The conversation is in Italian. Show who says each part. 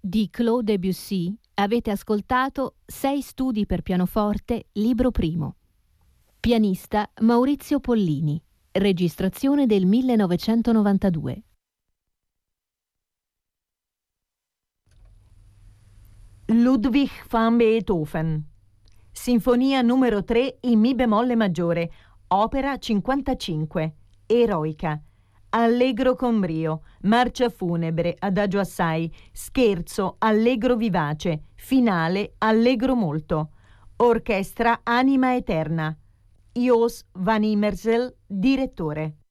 Speaker 1: Di Claude Debussy avete ascoltato 6 studi per pianoforte, libro primo. Pianista Maurizio Pollini. Registrazione del 1992.
Speaker 2: Ludwig van Beethoven. Sinfonia numero 3 in Mi bemolle maggiore, opera 55, eroica. Allegro con brio, marcia funebre, adagio assai, scherzo, allegro vivace, finale, allegro molto. Orchestra Anima Eterna. Jos van Immersel, direttore.